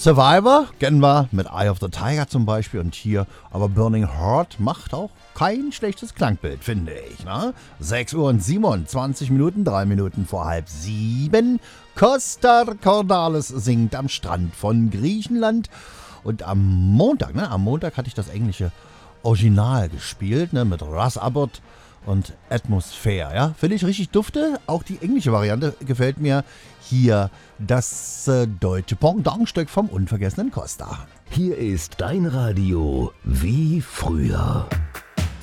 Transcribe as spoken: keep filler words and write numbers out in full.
Survivor kennen wir mit Eye of the Tiger zum Beispiel und hier, aber Burning Heart macht auch kein schlechtes Klangbild, finde ich. Ne? sechs Uhr und siebenundzwanzig Minuten, drei Minuten vor halb sieben. Costa Cordalis singt am Strand von Griechenland. Und am Montag, ne, am Montag hatte ich das englische Original gespielt, ne, mit Russ Abbott und Atmosphere, ja. Finde ich richtig dufte. Auch die englische Variante gefällt mir. Hier das äh, deutsche Pendantstück vom unvergessenen Costa. Hier ist dein Radio wie früher.